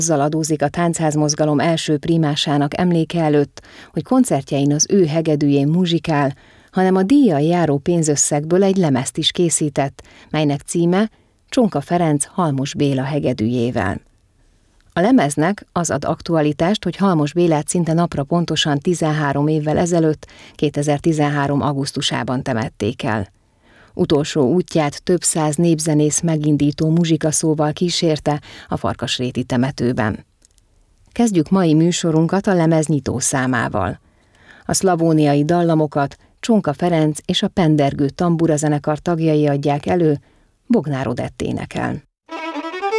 Azzal adózik a táncházmozgalom első primásának emléke előtt, hogy koncertjein az ő hegedűjén muzsikál, hanem a díjjal járó pénzösszegből egy lemezt is készített, melynek címe Csonka Ferenc Halmos Béla hegedűjével. A lemeznek az ad aktualitást, hogy Halmos Bélát szinte napra pontosan 13 évvel ezelőtt, 2013. augusztusában temették el. Utolsó útját több száz népzenész megindító muzsikaszóval kísérte a Farkasréti temetőben. Kezdjük mai műsorunkat a lemez nyitószámával. A szlavóniai dallamokat Csonka Ferenc és a Pendergő tamburazenekar tagjai adják elő, Bognár Odett énekel.